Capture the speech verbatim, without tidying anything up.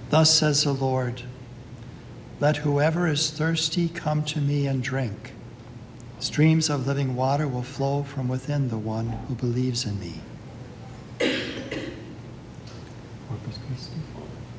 Thus says the Lord, let whoever is thirsty come to me and drink. Streams of living water will flow from within the one who believes in me. Corpus Christi.